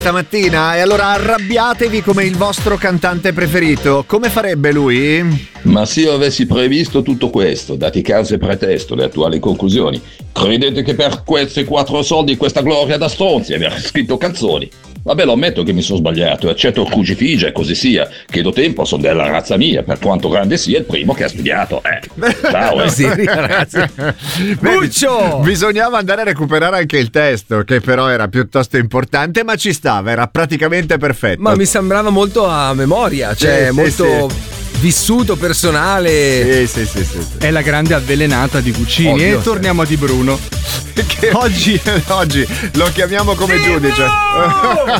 stamattina, e allora arrabbiatevi come il vostro cantante preferito. Come farebbe lui? Ma se io avessi previsto tutto questo, dati causa e pretesto, le attuali conclusioni, credete che per questi 4 soldi questa gloria da stronzi aver scritto canzoni? Vabbè, lo ammetto che mi sono sbagliato e accetto il crucifige e così sia, che do tempo sono della razza mia, per quanto grande sia il primo che ha studiato. Ciao, Sì, ragazzi. Buccio! Bisognava andare a recuperare anche il testo, che però era piuttosto importante, ma ci stava, era praticamente perfetto. Ma mi sembrava molto a memoria, cioè Sì, molto vissuto, personale. Sì. È la grande avvelenata di Guccini. Ovvio. E torniamo a Di Bruno. Che oggi lo chiamiamo come giudice.